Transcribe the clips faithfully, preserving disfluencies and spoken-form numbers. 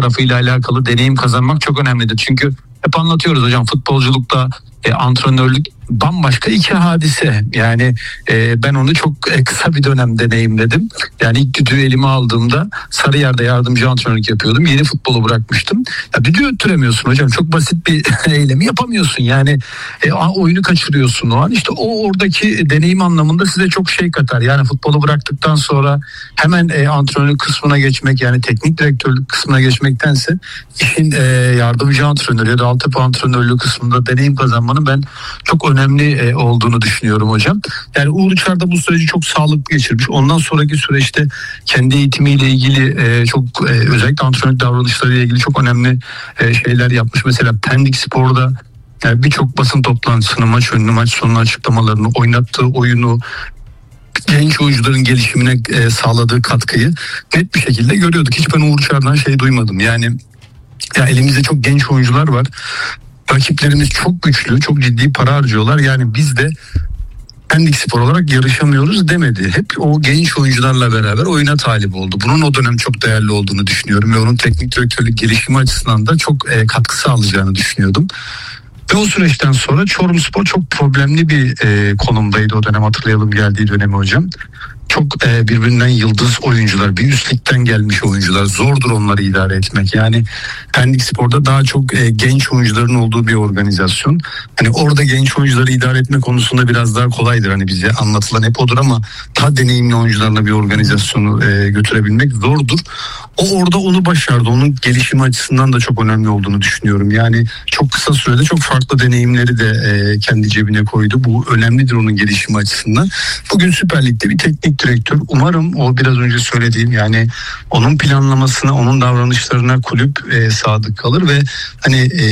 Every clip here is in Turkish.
tarafıyla alakalı deneyim kazanmak çok önemlidir. Çünkü hep anlatıyoruz hocam, futbolculukta e, antrenörlük bambaşka iki hadise. Yani e, ben onu çok e, kısa bir dönem deneyimledim. Yani ilk düdüğü elime aldığımda Sarıyer'de yardımcı antrenörlük yapıyordum. Yeni futbolu bırakmıştım. Ya düdüğü öttüremiyorsun hocam. Çok basit bir eylemi yapamıyorsun. Yani e, oyunu kaçırıyorsun o an. İşte o oradaki deneyim anlamında size çok şey katar. Yani futbolu bıraktıktan sonra hemen e, antrenörlük kısmına geçmek, yani teknik direktörlük kısmına geçmektense işin e, yardımcı antrenörü ya da altyapı antrenörlüğü kısmında deneyim kazanmanın ben çok önemli önemli olduğunu düşünüyorum hocam. Yani Uğur Uçar da bu süreci çok sağlıklı geçirmiş. Ondan sonraki süreçte kendi eğitimiyle ilgili çok özellikle antrenörlük davranışlarıyla ilgili çok önemli şeyler yapmış. Mesela Pendik Spor'da yani birçok basın toplantısını, maç önünü, maç sonunu açıklamalarını, oynattığı oyunu, genç oyuncuların gelişimine sağladığı katkıyı net bir şekilde görüyorduk. Hiç ben Uğur Uçar'dan şey duymadım. Yani ya elimizde çok genç oyuncular var. Rakiplerimiz çok güçlü, çok ciddi para harcıyorlar. Yani biz de Pendik Spor olarak yarışamıyoruz demedi. Hep o genç oyuncularla beraber oyuna talip oldu. Bunun o dönem çok değerli olduğunu düşünüyorum ve onun teknik direktörlük gelişimi açısından da çok e, katkı sağlayacağını düşünüyordum. Ve o süreçten sonra Çorumspor çok problemli bir e, konumdaydı o dönem, hatırlayalım geldiği dönemi hocam. Çok e, birbirinden yıldız oyuncular, bir üst ligden gelmiş oyuncular, zordur onları idare etmek. Yani Pendik Spor'da daha çok e, genç oyuncuların olduğu bir organizasyon. Hani orada genç oyuncuları idare etme konusunda biraz daha kolaydır. Hani bize anlatılan hep odur ama daha deneyimli oyuncularla bir organizasyonu e, götürebilmek zordur. O orada onu başardı. Onun gelişimi açısından da çok önemli olduğunu düşünüyorum. Yani çok kısa sürede çok farklı deneyimleri de e, kendi cebine koydu. Bu önemlidir onun gelişimi açısından. Bugün Süper Lig'de bir teknik direktör. Umarım o biraz önce söylediğim, yani onun planlamasına, onun davranışlarına kulüp e, sadık kalır ve hani e,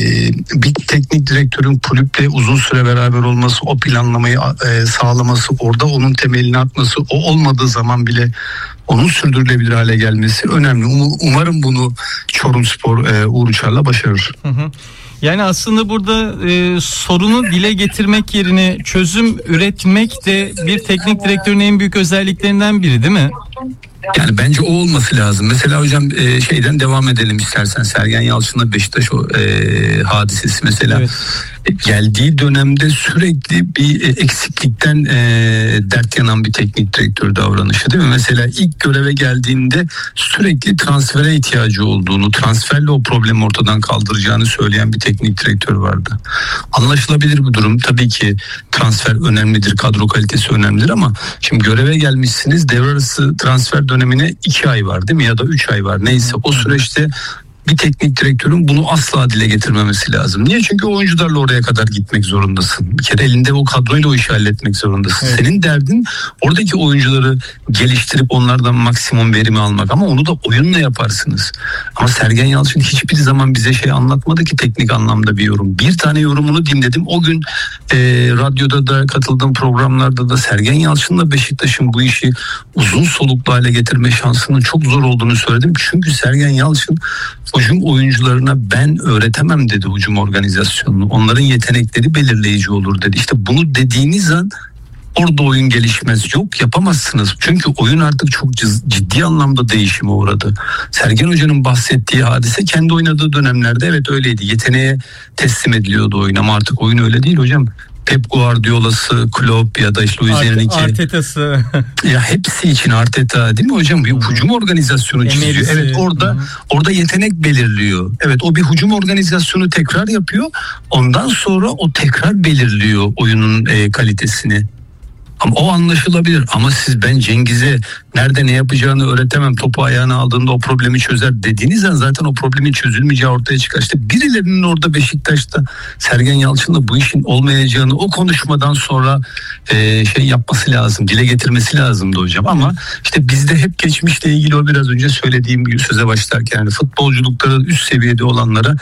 bir teknik direktörün kulüple uzun süre beraber olması, o planlamayı e, sağlaması, orada onun temelini atması, o olmadığı zaman bile onun sürdürülebilir hale gelmesi önemli. Um- umarım bunu Çorumspor e, Uğur Uçar'la başarır. Hı hı. Yani aslında burada e, sorunu dile getirmek yerine çözüm üretmek de bir teknik direktörün en büyük özelliklerinden biri, değil mi? Yani bence o olması lazım. Mesela hocam e, şeyden devam edelim istersen. Sergen Yalçın'la Beşiktaş o, e, hadisesi mesela. Evet. Geldiği dönemde sürekli bir eksiklikten e, dert yanan bir teknik direktör davranışı, değil mi? Mesela ilk göreve geldiğinde sürekli transfere ihtiyacı olduğunu, transferle o problemi ortadan kaldıracağını söyleyen bir teknik direktör vardı. Anlaşılabilir bir durum. Tabii ki transfer önemlidir, kadro kalitesi önemlidir ama şimdi göreve gelmişsiniz, devre arası transfer dönemine iki ay var değil mi? Ya da üç ay var. Neyse o süreçte bir teknik direktörün bunu asla dile getirmemesi lazım. Niye? Çünkü oyuncularla oraya kadar gitmek zorundasın. Bir kere elinde o kadroyla o işi halletmek zorundasın. Evet. Senin derdin oradaki oyuncuları geliştirip onlardan maksimum verimi almak, ama onu da oyunla yaparsınız. Ama Sergen Yalçın hiçbir zaman bize şey anlatmadı ki teknik anlamda bir yorum. Bir tane yorumunu dinledim. O gün e, radyoda da katıldığım programlarda da Sergen Yalçın'la Beşiktaş'ın bu işi uzun soluklu hale getirme şansının çok zor olduğunu söyledim. Çünkü Sergen Yalçın hücum oyuncularına ben öğretemem dedi hücum organizasyonunu. Onların yetenekleri belirleyici olur dedi. İşte bunu dediğiniz an orada oyun gelişmez. Yok, yapamazsınız. Çünkü oyun artık çok ciddi anlamda değişime uğradı. Sergen Hoca'nın bahsettiği hadise kendi oynadığı dönemlerde evet öyleydi. Yeteneğe teslim ediliyordu oyun ama artık oyun öyle değil hocam. Pep Guardiola'sı, Klopp ya da işte Luis Enrique, Arteta'sı. Ya hepsi için Arteta değil mi hocam? Bir hücum organizasyonu çiziyor. Emelisi. Evet orada Hı-hı. orada yetenek belirliyor. Evet o bir hücum organizasyonu tekrar yapıyor. Ondan sonra o tekrar belirliyor oyunun e, kalitesini. Ama o anlaşılabilir. Ama siz ben Cengiz'e nerede ne yapacağını öğretemem, topu ayağına aldığında o problemi çözer dediğiniz an zaten o problemin çözülmeyeceği ortaya çıkar. İşte birilerinin orada Beşiktaş'ta Sergen Yalçın'la bu işin olmayacağını o konuşmadan sonra e, şey yapması lazım, dile getirmesi lazımdı hocam. Ama işte bizde hep geçmişle ilgili o biraz önce söylediğim gibi söze başlarken yani futbolculukları üst seviyede olanlara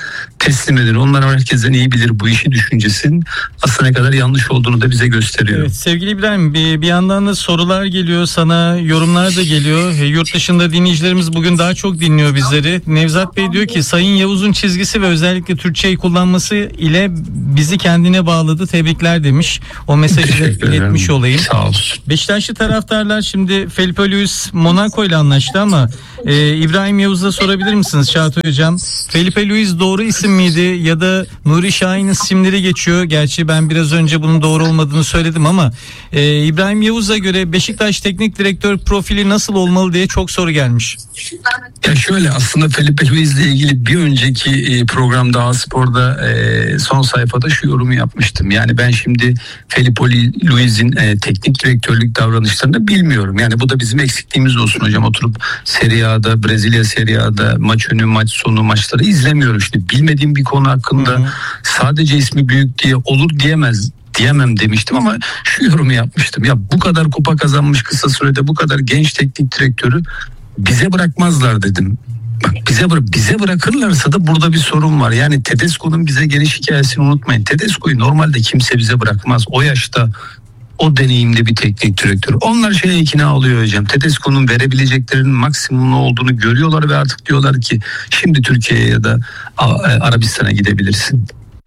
teslim edin. Onlar herkesten iyi bilir bu işi düşüncesinin aslında ne kadar yanlış olduğunu da bize gösteriyor. Evet, sevgili İbrahim, bir, bir yandan da sorular geliyor sana, yorumlar da geliyor. E, yurt dışında dinleyicilerimiz bugün daha çok dinliyor bizleri. Nevzat Bey diyor ki Sayın Yavuz'un çizgisi ve özellikle Türkçeyi kullanması ile bizi kendine bağladı. Tebrikler demiş. O mesajı da iletmiş olayım. Sağ olsun. Beşiktaşlı taraftarlar şimdi Felipe Luis Monaco ile anlaştı ama e, İbrahim Yavuz'a sorabilir misiniz Çağatay Hocam? Felipe Luis doğru isim miydi ya da Nuri Şahin'in isimleri geçiyor. Gerçi ben biraz önce bunun doğru olmadığını söyledim ama e, İbrahim Yavuz'a göre Beşiktaş teknik direktör profili nasıl olmalı diye çok soru gelmiş. Ya şöyle, aslında Felipe Luis ile ilgili bir önceki programda A-Spor'da e, son sayfada şu yorumu yapmıştım. Yani ben şimdi Felipe Luis'in e, teknik direktörlük davranışlarını bilmiyorum. Yani bu da bizim eksikliğimiz olsun hocam. Oturup Serie A'da, Brezilya Serie A'da maç önü, maç sonu maçları izlemiyorum. Şimdi bilmediğim bir konu hakkında hı hı. sadece ismi büyük diye olur diyemez. diyemem demiştim ama şu yorumu yapmıştım. Ya bu kadar kupa kazanmış kısa sürede bu kadar genç teknik direktörü bize bırakmazlar dedim. Bak bize bırak bize bırakırlarsa da burada bir sorun var. Yani Tedesco'nun bize geliş hikayesini unutmayın. Tedesco'yu normalde kimse bize bırakmaz. O yaşta, o deneyimli bir teknik direktör. Onlar şeye ikna oluyor hocam. Tedesco'nun verebileceklerinin maksimumlu olduğunu görüyorlar ve artık diyorlar ki şimdi Türkiye'ye ya da Arabistan'a gidebilirsin.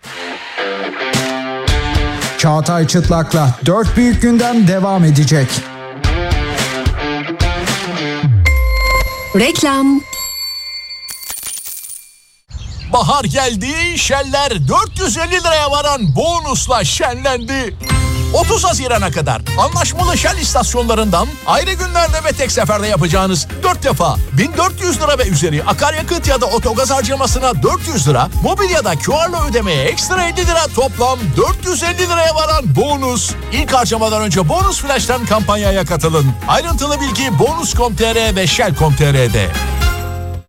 Çağatay Çıtlak'la dört büyük gündem devam edecek. Reklam. Bahar geldi, Shell'ler dört yüz elli liraya varan bonusla şenlendi. otuz Haziran'a kadar anlaşmalı Shell istasyonlarından ayrı günlerde ve tek seferde yapacağınız dört defa bin dört yüz lira ve üzeri akaryakıt ya da otogaz harcamasına dört yüz lira, mobilyada Q R'la ödemeye ekstra elli lira, toplam dört yüz elli liraya varan bonus. İlk harcamadan önce Bonus Flash'tan kampanyaya katılın. Ayrıntılı bilgi bonus nokta com nokta tr ve shell nokta com nokta tr'de.